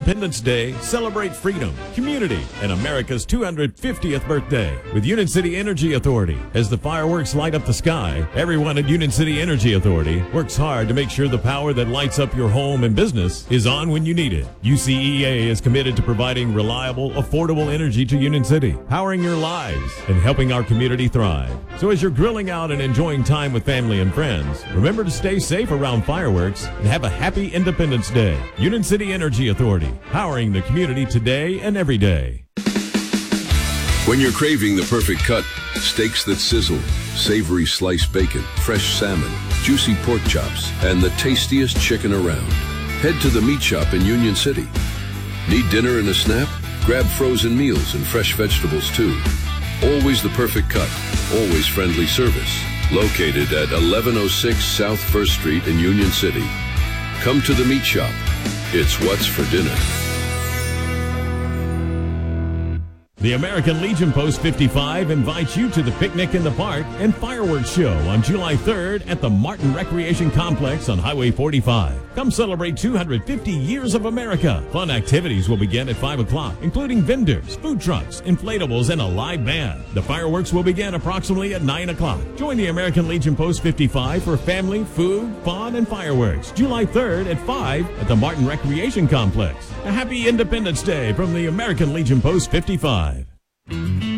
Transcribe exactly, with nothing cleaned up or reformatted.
Independence Day, celebrate freedom, community, and America's two hundred fiftieth birthday with Union City Energy Authority. As the fireworks light up the sky, everyone at Union City Energy Authority works hard to make sure the power that lights up your home and business is on when you need it. U C E A is committed to providing reliable, affordable energy to Union City, powering your lives and helping our community thrive. So as you're grilling out and enjoying time with family and friends, remember to stay safe around fireworks and have a happy Independence Day. Union City Energy Authority, powering the community today and every day. When you're craving the perfect cut, steaks that sizzle, savory sliced bacon, fresh salmon, juicy pork chops, and the tastiest chicken around, head to the Meat Shop in Union City. Need dinner and a snap? Grab frozen meals and fresh vegetables too. Always the perfect cut, always friendly service. Located at eleven oh six South First Street in Union City. Come to the Meat Shop. It's what's for dinner. The American Legion Post fifty-five invites you to the Picnic in the Park and Fireworks Show on July third at the Martin Recreation Complex on Highway forty-five. Come celebrate two hundred fifty years of America. Fun activities will begin at five o'clock, including vendors, food trucks, inflatables, and a live band. The fireworks will begin approximately at nine o'clock. Join the American Legion Post fifty-five for family, food, fun, and fireworks. July third at five at the Martin Recreation Complex. A happy Independence Day from the American Legion Post fifty-five.